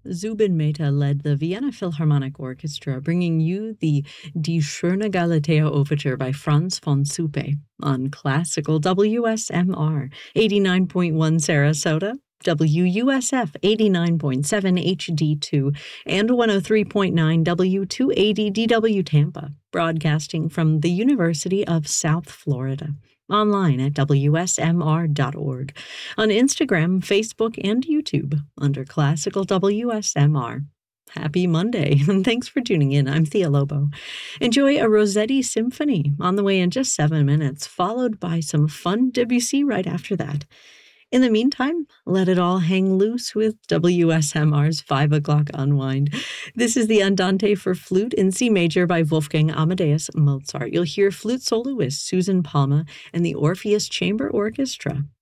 Zubin Mehta led the Vienna Philharmonic Orchestra, bringing you the Die Schöne Galatea Overture by Franz von Suppe on classical WSMR 89.1 Sarasota, WUSF 89.7 HD2, and 103.9 W280 DW Tampa, broadcasting from the University of South Florida. Online at WSMR.org, on Instagram, Facebook, and YouTube under Classical WSMR. Happy Monday, and thanks for tuning in. I'm Thea Lobo. Enjoy a Rossetti symphony on the way in just 7 minutes, followed by some fun Debussy right after that. In the meantime, let it all hang loose with WSMR's 5 o'clock unwind. This is the Andante for flute in C major by Wolfgang Amadeus Mozart. You'll hear flute soloist Susan Palma and the Orpheus Chamber Orchestra.